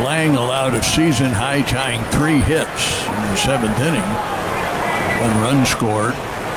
Lang allowed a season-high tying 3 hits in the 7th inning. 1 run scored.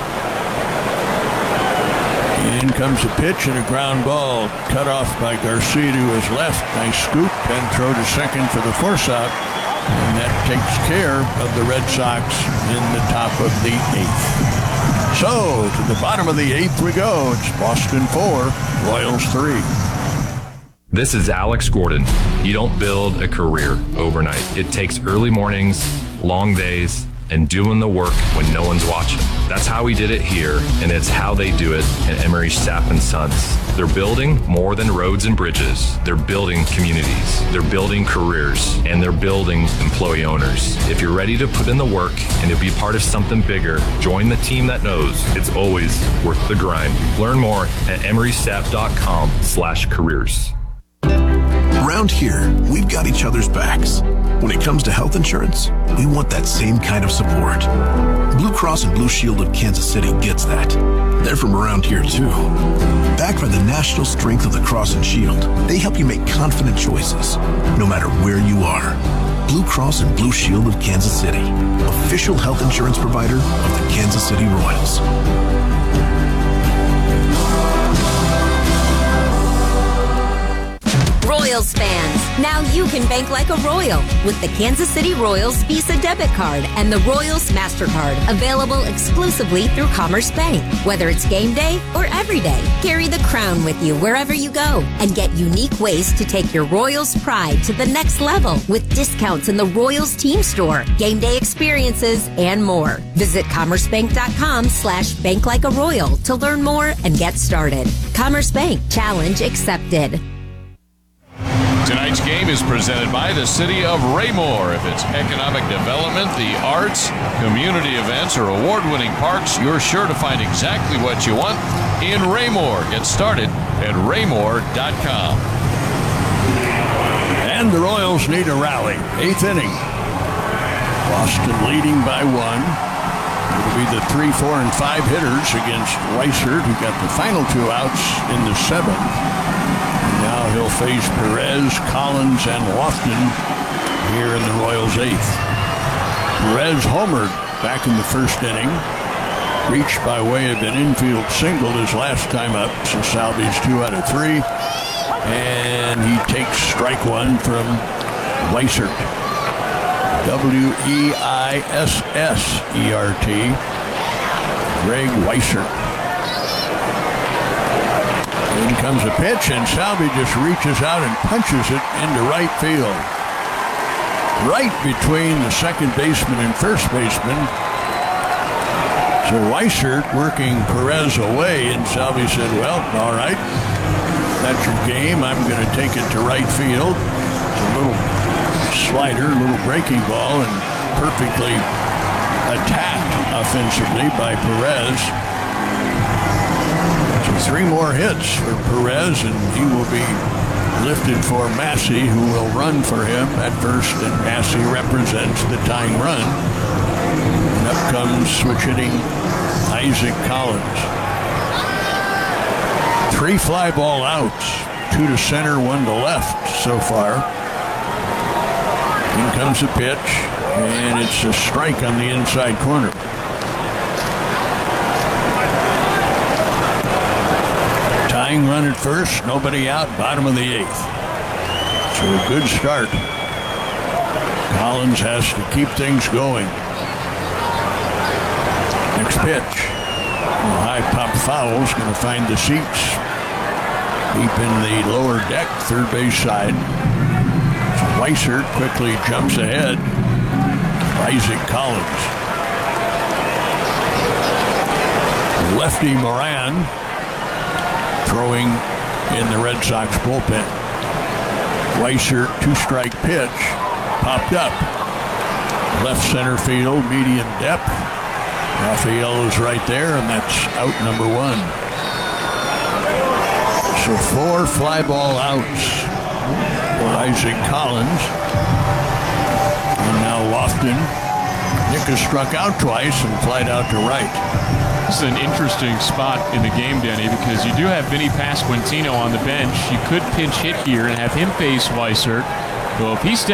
In comes a pitch and a ground ball cut off by Garcia to his left. Nice scoop and throw to second for the force out. And that takes care of the Red Sox in the top of the 8th. So, to the bottom of the 8th we go. It's Boston 4, Royals 3. This is Alex Gordon. You don't build a career overnight. It takes early mornings, long days, and doing the work when no one's watching. That's how we did it here, and it's how they do it at Emery Staff & Sons. They're building more than roads and bridges. They're building communities. They're building careers, and they're building employee owners. If you're ready to put in the work and to be part of something bigger, join the team that knows it's always worth the grind. Learn more at emerystaff.com/careers. Around here, we've got each other's backs. When it comes to health insurance, we want that same kind of support. Blue Cross and Blue Shield of Kansas City gets that. They're from around here, too. Backed by the national strength of the Cross and Shield, they help you make confident choices, no matter where you are. Blue Cross and Blue Shield of Kansas City, official health insurance provider of the Kansas City Royals. Royals fans, now you can bank like a Royal with the Kansas City Royals Visa Debit Card and the Royals MasterCard, available exclusively through Commerce Bank. Whether it's game day or every day, carry the crown with you wherever you go and get unique ways to take your Royals pride to the next level with discounts in the Royals team store, game day experiences, and more. Visit commercebank.com/banklikearoyal to learn more and get started. Commerce Bank, challenge accepted. Tonight's game is presented by the City of Raymore. If it's economic development, the arts, community events, or award-winning parks, you're sure to find exactly what you want in Raymore. Get started at raymore.com. And the Royals need a rally. 8th inning. Boston leading by 1. It'll be the 3, 4, and 5 hitters against Weissert, who got the final 2 outs in the 7th. Now he'll face Perez, Collins, and Lofton here in the Royals' 8th. Perez homered back in the 1st inning. Reached by way of an infield single his last time up, so Salvi's 2 out of 3. And he takes strike 1 from Weissert. Weissert. Greg Weissert. In comes a pitch, and Salvi just reaches out and punches it into right field. Right between the second baseman and first baseman. So Weissert working Perez away, and Salvi said, well, all right, that's your game. I'm going to take it to right field. It's a little slider, a little breaking ball, and perfectly attacked offensively by Perez. 3 more hits for Perez, and he will be lifted for Massey, who will run for him at first, and Massey represents the tying run. And up comes switch-hitting Isaac Collins. 3 fly ball outs, 2 to center, 1 to left so far. In comes a pitch, and it's a strike on the inside corner. Tying run at first, nobody out, bottom of the 8th. So a good start. Collins has to keep things going. Next pitch. A high pop foul is going to find the seats deep in the lower deck, third base side. So Weissert quickly jumps ahead. Isaac Collins. Lefty Moran throwing in the Red Sox bullpen. Weissert, 2-strike pitch, popped up. Left center field, medium depth. Raphael is right there, and that's out number 1. So 4 fly ball outs for Isaac Collins. And now Lofton. Nick has struck out twice and flied out to right. This is an interesting spot in the game, Denny, because you do have Vinny Pasquantino on the bench. You could pinch hit here and have him face Weissert. So if he